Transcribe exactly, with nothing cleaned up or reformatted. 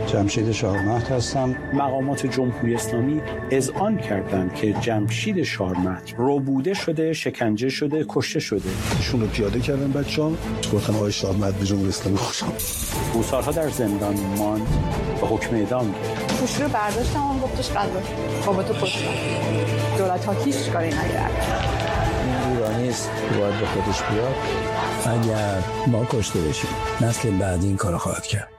جمشید شاهمهد هستم. مقامات جمهوری اسلامی اذعان کردند که جمشید شاهمهد ربوده شده، شکنجه شده، کشته شده. ایشون رو پیاده کردن بچه‌ها، گفتن آقای شاهمهد به جمهوری اسلامی خوش آمد. او سالها در زندان ماند و حکم اعدام گرفت. گوشی رو برداشتم اون گفتش قضا. بابا تو پشت. دولت‌ها هیچ کاری نکرد. این ایرانی است، باید به خودش بیاد. اگر ما کشته بشیم نسل بعدی این کارو خواهد کرد.